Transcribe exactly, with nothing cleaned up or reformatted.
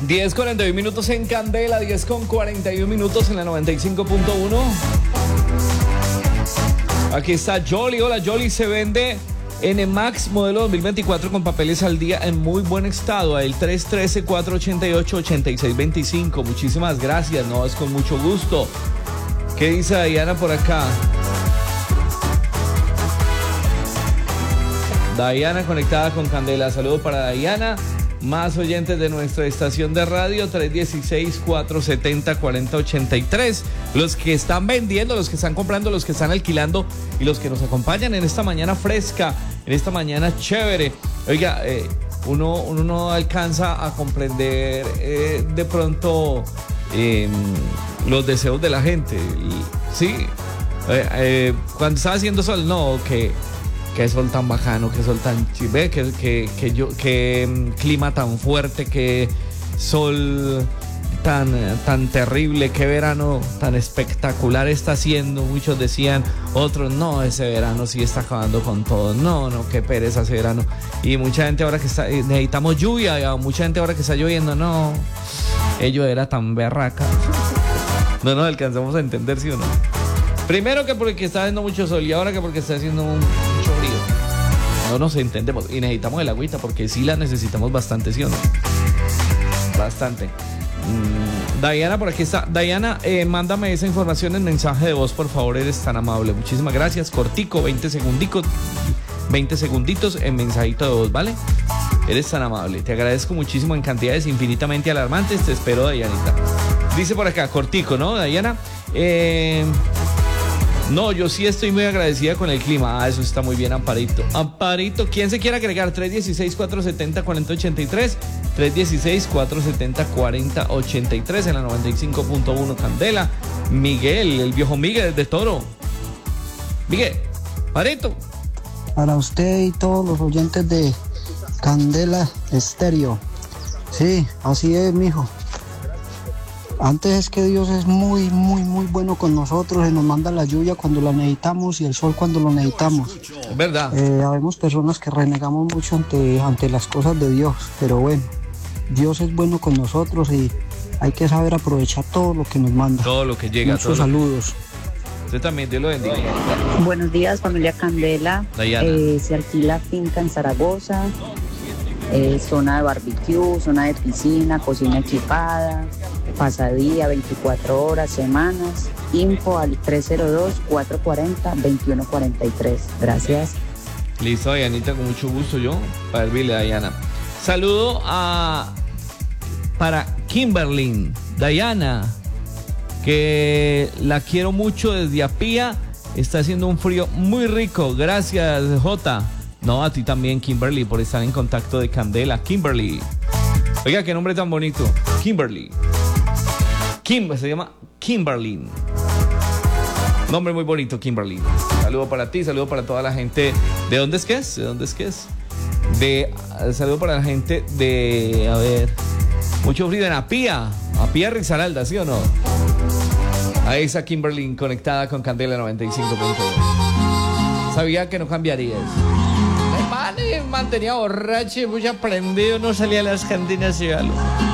diez cuarenta y uno minutos en Candela, diez con cuarenta y uno minutos en la noventa y cinco punto uno. Aquí está Jolly. Hola, Jolly. Se vende N Max modelo dos mil veinticuatro con papeles al día en muy buen estado. El tres uno tres, cuatro ocho ocho, ocho seis dos cinco. Muchísimas gracias. No, es con mucho gusto. ¿Qué dice Diana por acá? Diana conectada con Candela. Saludos para Diana. Más oyentes de nuestra estación de radio, tres uno seis, cuatro siete cero, cuatro cero ocho tres. Los que están vendiendo, los que están comprando, los que están alquilando y los que nos acompañan en esta mañana fresca, en esta mañana chévere. Oiga, eh, uno, uno no alcanza a comprender eh, de pronto eh, los deseos de la gente. Sí, eh, eh, cuando está haciendo sol, no, que... Qué sol tan bajano, qué sol tan chive, que, que, que, yo, que clima tan fuerte, qué sol tan, tan terrible, qué verano tan espectacular está haciendo. Muchos decían, otros no, ese verano sí está acabando con todo. No, no, qué pereza ese verano. Y mucha gente ahora que está, necesitamos lluvia, mucha gente ahora que está lloviendo, no, ello era tan berraca. No nos alcanzamos a entender, ¿sí o no? Primero que porque está haciendo mucho sol y ahora que porque está haciendo un, mucho frío. No nos entendemos y necesitamos el agüita porque sí la necesitamos bastante, ¿sí o no? Bastante. Mm, Diana, por aquí está. Diana, eh, mándame esa información en mensaje de voz, por favor, eres tan amable. Muchísimas gracias. Cortico, veinte segunditos, veinte segunditos en mensajito de voz, ¿vale? Eres tan amable. Te agradezco muchísimo en cantidades infinitamente alarmantes. Te espero, Dianita. Dice por acá, cortico, ¿no, Diana? Eh... No, yo sí estoy muy agradecida con el clima. Ah, eso está muy bien, Amparito. Amparito, ¿quién se quiere agregar? tres uno seis, cuatro siete cero, cuatro cero ocho tres. tres uno seis, cuatro siete cero, cuatro cero ocho tres en la noventa y cinco punto uno Candela. Miguel, el viejo Miguel desde Toro. Miguel, Amparito. Para usted y todos los oyentes de Candela Estéreo. Sí, así es, mijo. Antes es que Dios es muy, muy, muy bueno con nosotros. Él nos manda la lluvia cuando la necesitamos y el sol cuando lo necesitamos. Es verdad. Eh, habemos personas que renegamos mucho ante, ante las cosas de Dios, pero bueno, Dios es bueno con nosotros y hay que saber aprovechar todo lo que nos manda. Todo lo que llega. Muchos saludos. Usted también, Dios lo bendiga. Buenos días, familia Candela. Eh, se alquila finca en Zaragoza. Eh, zona de barbecue, zona de piscina, cocina equipada, pasadía, veinticuatro horas, semanas. Info al tres cero dos, cuatro cuatro cero, dos uno cuatro tres. Gracias. Listo, Dianita, con mucho gusto yo para servirle a Diana. Saludo a para Kimberly, Diana, que la quiero mucho desde Apía. Está haciendo un frío muy rico. Gracias, Jota. No, a ti también, Kimberly, por estar en contacto de Candela. Kimberly. Oiga, qué nombre tan bonito. Kimberly. Kim, se llama Kimberly. Nombre muy bonito, Kimberly. Saludo para ti, saludo para toda la gente. ¿De dónde es que es? ¿De dónde es que es? De, saludo para la gente de, a ver, mucho frío en Apía. Apía Risaralda, ¿sí o no? Ahí está Kimberly conectada con Candela noventa y cinco punto uno. Sabía que no cambiarías. Mantenía borracho y muy aprendido, no salía a las cantinas y algo.